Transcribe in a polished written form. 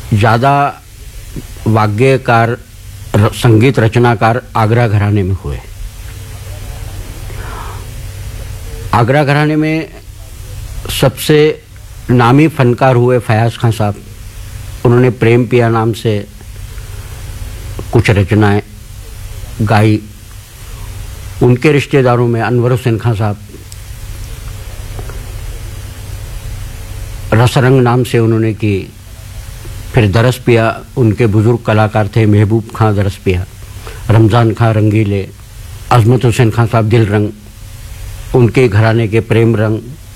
ज़्यादा वाग्यकार, संगीत रचनाकार आगरा घराने में हुए। आगरा घराने में सबसे नामी फनकार हुए फयाज खान साहब। उन्होंने प्रेम पिया नाम से कुछ रचनाएं गाई। उनके रिश्तेदारों में अनवर हुसैन खान साहब, रसरंग नाम से उन्होंने की। फिर दरस पिया, उनके बुजुर्ग कलाकार थे महबूब खां दरस पिया, रमज़ान खां रंगीले, अजमत हुसैन खान साहब दिल रंग, उनके घराने के प्रेम रंग,